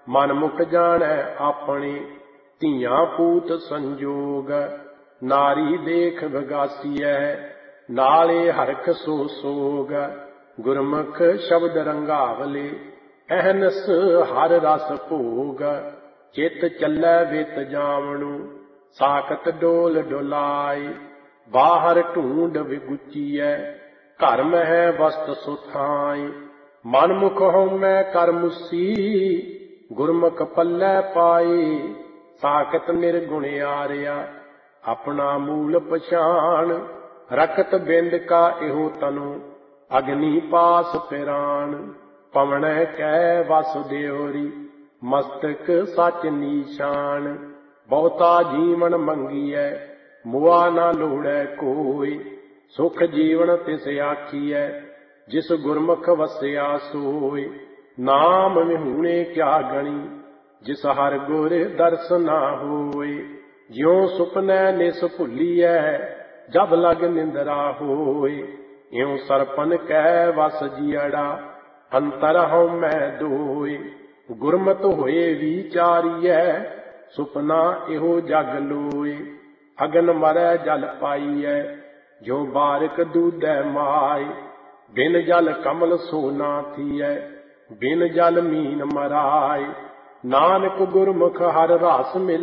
ਮਨ ਮੁਖ ਜਾਣੈ ਆਪਣੇ, ਧੀਆਂ ਪੂਤ ਸੰਜੋਗ। ਨਾਰੀ ਦੇਖ ਵਿਗਾਸੀਐ, ਨਾਲੇ ਹਰਖ ਸੋ ਸੋਗ। ਗੁਰਮੁਖ ਸ਼ਬਦ ਰੰਗਾਵਲੇ, ਅਹਨਸ ਹਰ ਰਸ ਭੋਗ। ਚਿਤ ਚੱਲੈ ਵਿਤ ਜਾਵਣੁ, ਸਾਕਤ ਡੋਲ ਡੁਲਾਏ। ਬਾਹਰ ਢੂੰਡ ਵਿਗੁਚੀਐ, ਘਰ ਮਹਿ ਵਸਤ ਸੁਥਾਈ। ਮਨ ਮੁਖ ਹਉਮੈ ਕਰ ਮੁਸੀ, ਗੁਰਮੁਖ ਪੱਲੇ ਪਾਈ। ਸਾਕਤ ਨਿਰਗੁਣ ਆਰਿਆ, ਆਪਣਾ ਮੂਲ ਪਛਾਣ। ਰਖਤ ਬਿੰਦ ਕਾ ਇਹੋ ਤਨੁ, ਅਗਨੀ ਪਾਸ ਪਿਰਾਣ। ਪਵਣੈ ਕੈ ਵਸ ਦਿਉਰੀ, ਮਸਤਕ ਸਚ ਨੀਸ਼ਾਨ। ਬਹੁਤਾ ਜੀਵਨ ਮੰਗੀਐ, ਮੁਆ ਨਾ ਲੋੜੈ ਕੋਈ। ਸੁਖ ਜੀਵਨ ਤਿਸ ਆਖੀਐ, ਜਿਸ ਗੁਰਮੁਖ ਵਸਿਆ ਸੋਈ। ਨਾਮ ਵਿਹੂਣੇ ਕਿਆ ਗਣੀ, ਜਿਸ ਹਰਿ ਗੁਰ ਦਰਸ ਨਾ ਹੋਏ। ਜਿਉ ਸੁਪਨੈ ਨਿਸ ਭੁੱਲੀਐ, ਜਬ ਲਗ ਨਿੰਦਰਾ ਹੋਏ। ਇਉ ਸਰਪਨ ਕੈ ਵਸ ਜੀਅੜਾ, ਅੰਤਰ ਹਉਮੈ ਦੋਏ। ਗੁਰਮਤਿ ਹੋਏ ਵਿਚਾਰੀਐ, ਸੁਪਨਾ ਇਹੋ ਜਗ ਲੋਏ। ਅਗਨ ਮਰੈ ਜਲ ਪਾਈਐ, ਜੋ ਬਾਰਿਕ ਦੂਧੈ ਮਾਏ। ਬਿਨ ਜਲ ਕਮਲ ਸੋ ਨਾ ਥੀਐ, ਬਿਨ ਜਲ ਮੀਨ ਮਰਾਏ। ਨਾਨਕ ਗੁਰਮੁਖ ਹਰਿ ਰਸ ਮਿਲ